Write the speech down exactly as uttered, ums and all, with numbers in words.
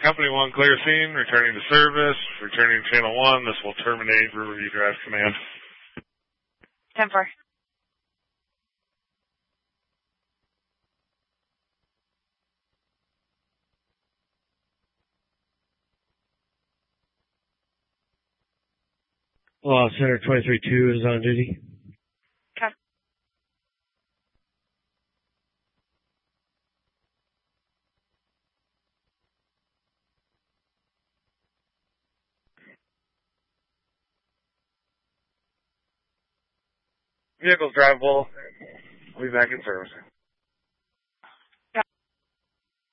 Company one, clear scene, returning to service, returning to channel one. This will terminate Riverview Drive command. ten four. Well, Center twenty-three two is on duty. Okay. Vehicle's drivable. We'll be back in service.